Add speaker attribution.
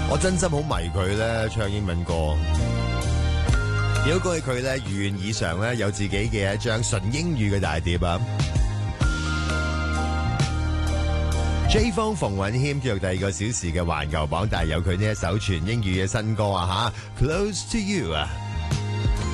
Speaker 1: 我真心好迷佢咧，唱英文歌。如果恭喜佢咧，如願以償咧，有自己嘅一張純英語嘅大碟啊！J 方馮允謙繼續第2個小時嘅環球榜，但係有佢呢一首全英語嘅新歌啊吓，Close to You 啊！